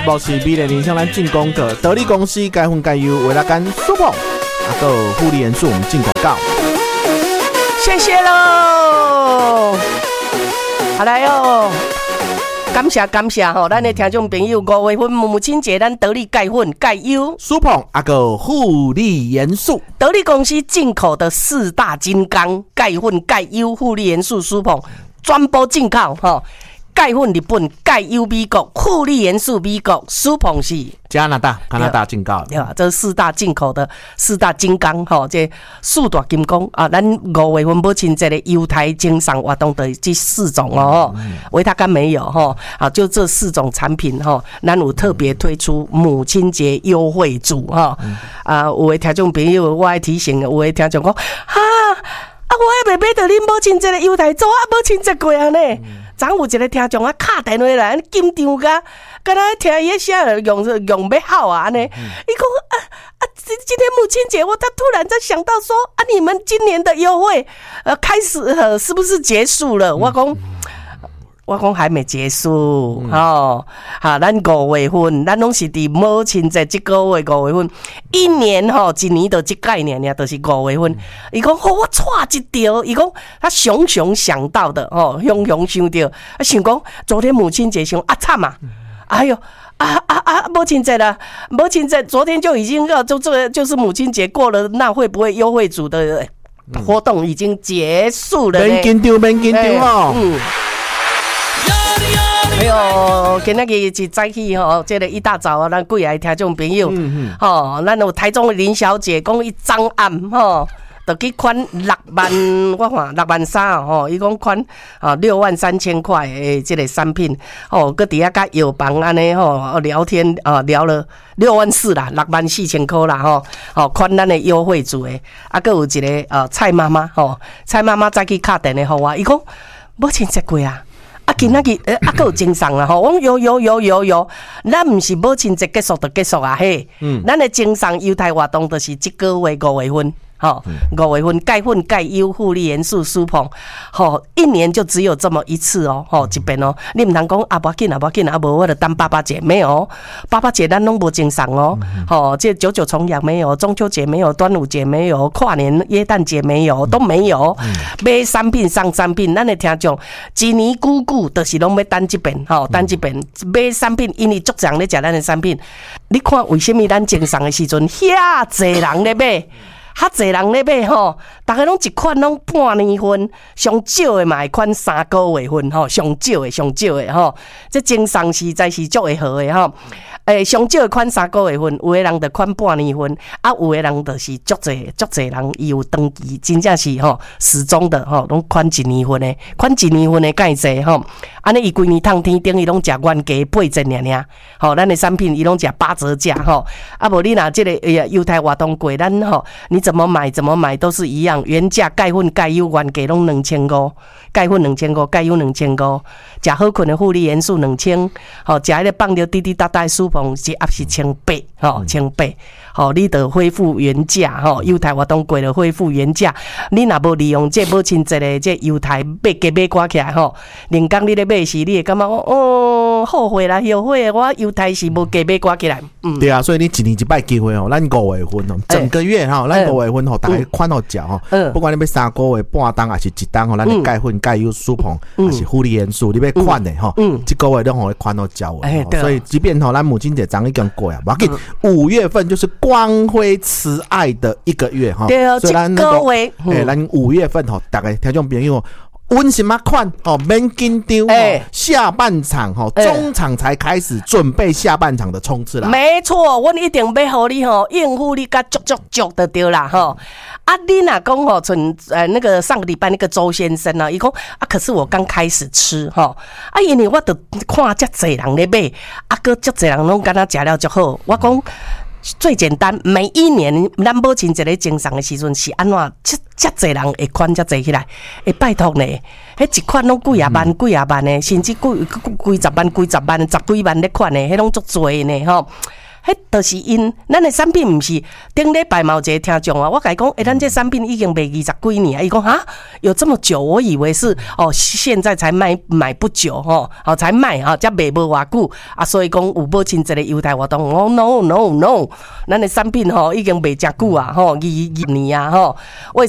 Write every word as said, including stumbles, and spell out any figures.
目是美丽人向咱进攻的得力公司该分该优为了干 Super 啊个护理元素我们进广告， 谢谢喽，好来哦。感谢感谢吼，咱的听众朋友，五月份母亲节，咱得力钙粉钙优 Super 啊个护理元素， 得力公司进口的四大金刚钙粉钙优护理元素 Super 专播进口吼。钙粉日本，钙优美国，护理元素美国 ，Super 是加拿大，加拿大进口， 对吧？这四大进口的四大金刚，吼，这四大金刚啊！咱五月份母亲节的犹太经商活动的这四种哦，维他甘没有哈啊，就这四种产品哈，咱有特别推出母亲节优惠组哈啊！有的听众朋友，我爱提醒，有的听众讲哈啊，我还未买到恁母亲节的犹太组啊，母亲节过啊呢。昨有一个听众啊，打电话来，紧张甲，敢若听伊写用用要好啊安尼。伊讲啊啊，今天母亲节，我他突然在想到说啊，你们今年的优惠呃开始呃是不是结束了？我讲。我讲还没结束、嗯、哦，哈，咱五月份，咱拢是伫母亲节这个月五月份，一年吼，一年就这概念呀，就是五月份。伊讲，哦，我错一条，伊讲他熊熊想到的，哦，熊熊想到，啊，想讲昨天母亲节想啊惨啊，哎呦。啊啊啊！母亲节了，母亲节昨天就已经要就这个就是母亲节过了，那会不会优惠组的活动已经结束了呢？ 免紧张，免紧张哦。嗯。 哎呦，今仔日一早起吼，这个一大早啊，咱几个听众朋友，嗯吼，咱有台中的林小姐讲一早暗吼。就去款六万，我看六万三吼，伊讲款啊六万三千块诶，这个产品哦，搁底下甲药房安尼吼聊天啊聊了六万四啦，六万四千块啦吼，哦款咱的优惠组诶，啊搁有一个呃蔡妈妈吼，蔡妈妈再去敲电话互我，伊讲母亲节过啊。啊，今仔日诶，啊，还有精神啦吼！我讲有有有有有，咱毋是母亲节结束就结束啊嘿，嗯，咱的精神优待活动就是这个月五月份。好，五月份钙粉钙优护理元素舒碰，好，一年就只有这么一次哦，好这边哦，你唔通讲啊，不要紧啊，不要紧啊，无我就当爸爸节没有，爸爸节咱拢无正常哦，好，这九九重阳没有，中秋节没有，端午节没有，跨年耶诞节没有，都没有，买产品上产品，咱的听众一年久久都是拢要等这边，好，等这边买产品，因为足多人咧食咱的产品，你看为什么咱正常的时阵遐济人咧买？较侪人咧买吼，大家拢一款拢半年份，上少的嘛会款三个月份吼，上少的上少的吼，这精神实在是足会好的吼。诶，上少的款三个月份，有的人就款半年份，啊，有的人就是足侪足侪人伊有登记，真正是吼始终的吼，拢款一年份的，款一年份的介济吼。安尼伊规年烫天顶伊拢食原价八折尔尔，吼，咱的产品伊拢食八折价吼。啊，无你若这个诶优待活动过，咱吼你怎么买怎么买都是一样，原价钙粉钙优原价拢两千五，钙粉两千五，钙优两千五，食好困的护理元素两千，吼，食迄个放着滴滴答答的舒膨是压是千八，吼，千八，吼，你得恢复原价，吼，优待活动过了恢复原价，你若无利用这母亲节的这优待买加买挂起来吼，连讲你咧买时，你会感觉哦后悔啦，后悔我优待是无加买挂起来，嗯， 对啊，所以你一年一摆机会哦，咱五月份哦，整个月哈，咱五月份吼，大家款好食吼，不管你要三个月半档还是一档吼，咱的钙粉、钙优、舒膨还是护理元素，你要款的吼，这个月拢互款好食的，所以即便吼咱母亲节昨已经过啊，无要紧，五月份就是光辉慈爱的一个月哈， 对哦，所以咱那个诶， 咱五月份吼，大家听众朋友。温什么款哦？免紧张哦。下半场哦，中场才开始准备下半场的冲刺啦。 没错，我一定要互你吼应付你甲足足足就对啦吼。啊，你若讲吼，从呃那个上个礼拜那个周先生啊，伊讲啊，可是我刚开始吃吼，啊，因为我都看遮侪人咧买，啊，个遮侪人拢敢若食了足好，我讲。最简单，每一年咱母亲节咧精神的时阵是安怎？遮遮侪人会款遮侪起来，会拜托呢？迄一款拢几啊万、几啊万的，甚至几几十万、几十万、十几万咧款的，迄拢足多呢吼。迄迄就是因咱的产品毋是顶礼拜嘛有一个听众啊，我甲伊讲，诶，咱这产品已经卖二十几年，伊讲哈有这么久，我以为是哦现在才卖买不久吼，哦才卖哈，才卖无偌久啊，所以讲有保亲一个优待活动。哦 no no no， 咱的产品吼已经卖真久啊，吼二二年啊，吼。